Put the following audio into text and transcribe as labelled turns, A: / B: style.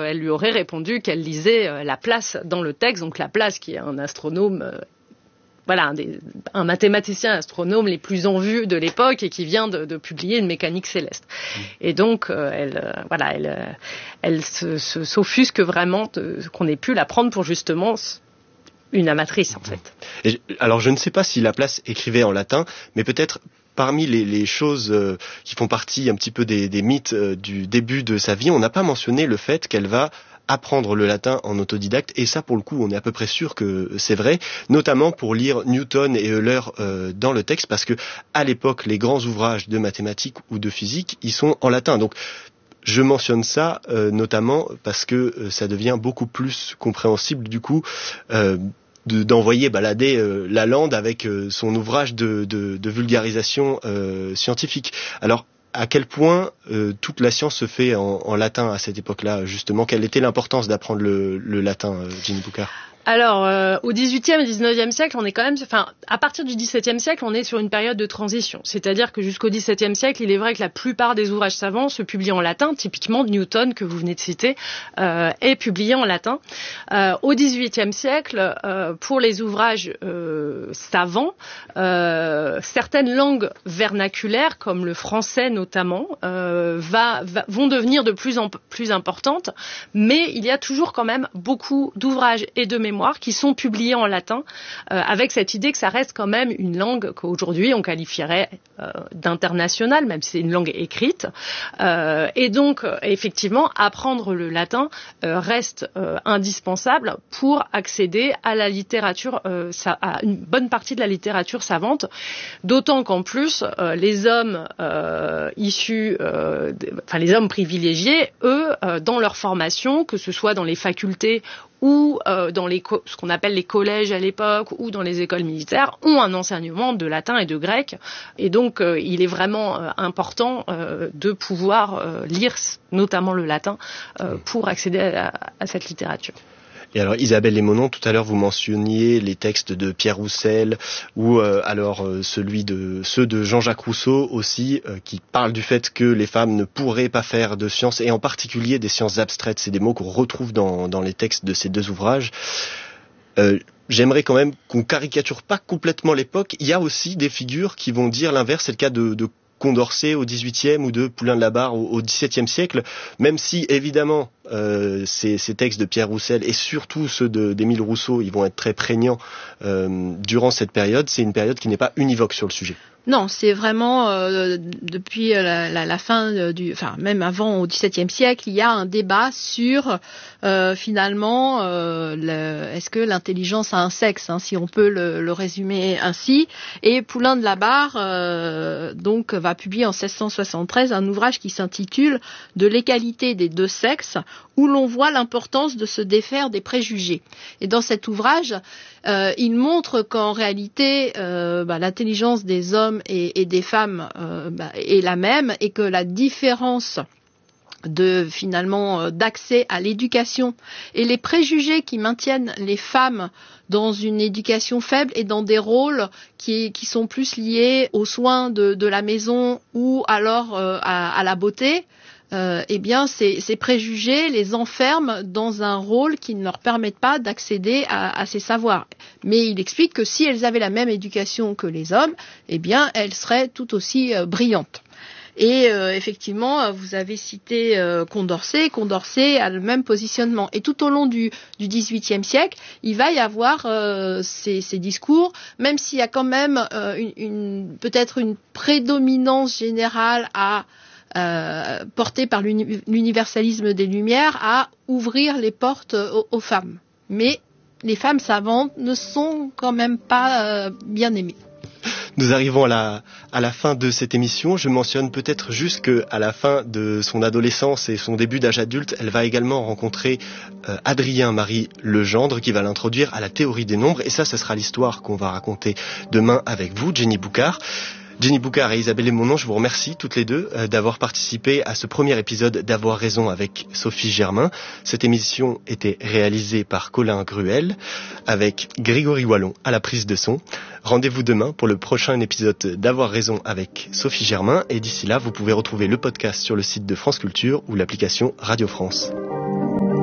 A: elle lui aurait répondu qu'elle lisait Laplace dans le texte, donc Laplace qui est un astronome, un mathématicien astronome les plus en vue de l'époque et qui vient de publier une mécanique céleste. Et donc elle s'offusque vraiment qu'on ait pu la prendre pour justement une amatrice en fait.
B: Et, alors je ne sais pas si Laplace écrivait en latin, mais peut-être parmi les choses qui font partie un petit peu des mythes du début de sa vie, on n'a pas mentionné le fait qu'elle va apprendre le latin en autodidacte, et ça pour le coup on est à peu près sûr que c'est vrai, notamment pour lire Newton et Euler dans le texte, parce que à l'époque les grands ouvrages de mathématiques ou de physique ils sont en latin. Donc je mentionne ça notamment parce que ça devient beaucoup plus compréhensible du coup d'envoyer balader Lalande avec son ouvrage de vulgarisation scientifique. Alors à quel point toute la science se fait en latin à cette époque-là, justement? Quelle était l'importance d'apprendre le latin, Jenny Boucard?
A: Alors, au XVIIIe et XIXe siècle, on est quand même, à partir du XVIIe siècle, on est sur une période de transition. C'est-à-dire que jusqu'au XVIIe siècle, il est vrai que la plupart des ouvrages savants se publient en latin. Typiquement, Newton, que vous venez de citer, est publié en latin. Au XVIIIe siècle, pour les ouvrages savants, certaines langues vernaculaires, comme le français notamment, vont devenir de plus en plus importantes. Mais il y a toujours quand même beaucoup d'ouvrages et de mémoires qui sont publiés en latin, avec cette idée que ça reste quand même une langue qu'aujourd'hui on qualifierait d'internationale, même si c'est une langue écrite. Et donc, effectivement, apprendre le latin reste indispensable pour accéder à la littérature, à une bonne partie de la littérature savante, d'autant qu'en plus, les hommes les hommes privilégiés, eux, dans leur formation, que ce soit dans les facultés ou dans ce qu'on appelle les collèges à l'époque, ou dans les écoles militaires, ont un enseignement de latin et de grec. Et donc, il est vraiment important de pouvoir lire notamment le latin pour accéder à cette littérature.
B: Et alors Isabelle Lémonon, tout à l'heure vous mentionniez les textes de Pierre Roussel ou ceux de Jean-Jacques Rousseau aussi, qui parlent du fait que les femmes ne pourraient pas faire de sciences, et en particulier des sciences abstraites. C'est des mots qu'on retrouve dans les textes de ces deux ouvrages. J'aimerais quand même qu'on caricature pas complètement l'époque. Il y a aussi des figures qui vont dire l'inverse. C'est le cas de Condorcet au XVIIIe ou de Poulain de la Barre au XVIIe siècle, même si évidemment ces textes de Pierre Roussel et surtout ceux d'Émile Rousseau, ils vont être très prégnants durant cette période. C'est une période qui n'est pas univoque sur le sujet.
C: Non, c'est vraiment depuis la fin même avant au XVIIe siècle, il y a un débat sur finalement est-ce que l'intelligence a un sexe, si on peut le résumer ainsi. Et Poulain de la Barre donc va publier en 1673 un ouvrage qui s'intitule De l'égalité des deux sexes, où l'on voit l'importance de se défaire des préjugés. Et dans cet ouvrage, il montre qu'en réalité, l'intelligence des hommes et des femmes est la même, et que la différence d'accès à l'éducation et les préjugés qui maintiennent les femmes dans une éducation faible et dans des rôles qui sont plus liés aux soins de la maison ou alors à la beauté, ces préjugés les enferment dans un rôle qui ne leur permet pas d'accéder à ces savoirs. Mais il explique que si elles avaient la même éducation que les hommes, elles seraient tout aussi brillantes. Et effectivement, vous avez cité Condorcet. Condorcet a le même positionnement. Et tout au long du XVIIIe siècle, il va y avoir ces discours, même s'il y a quand même peut-être une prédominance générale portée par l'universalisme des Lumières, à ouvrir les portes aux femmes. Mais les femmes savantes ne sont quand même pas bien aimées.
B: Nous arrivons à la fin de cette émission. Je mentionne peut-être juste qu'à la fin de son adolescence et son début d'âge adulte, elle va également rencontrer Adrien-Marie Legendre, qui va l'introduire à la théorie des nombres. Et ça sera l'histoire qu'on va raconter demain avec vous, Jenny Boucard. Jenny Boucard et Isabelle Lémonon, je vous remercie toutes les deux d'avoir participé à ce premier épisode d'Avoir raison avec Sophie Germain. Cette émission était réalisée par Colin Gruel avec Grégory Wallon à la prise de son. Rendez-vous demain pour le prochain épisode d'Avoir raison avec Sophie Germain, et d'ici là, vous pouvez retrouver le podcast sur le site de France Culture ou l'application Radio France.